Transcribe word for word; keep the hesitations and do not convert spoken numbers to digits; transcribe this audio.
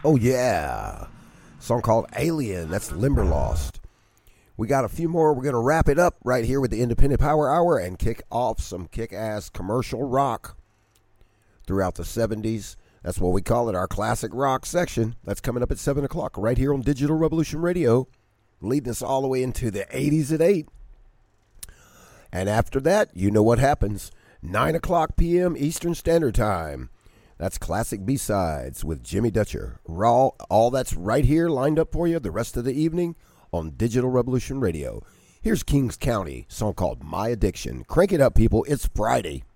Oh, yeah. Song called Alien. That's Limberlost. We got a few more. We're going to wrap it up right here with the Independent Power Hour and kick off some kick-ass commercial rock throughout the seventies. That's what we call it, our classic rock section. That's coming up at seven o'clock right here on Digital Revolution Radio, leading us all the way into the eighties at eight. And after that, you know what happens. nine o'clock p.m. Eastern Standard Time. That's Classic B-Sides with Jimmy Dutcher. Raw, all that's right here lined up for you the rest of the evening on Digital Revolution Radio. Here's Kings County, song called My Addiction. Crank it up, people. It's Friday.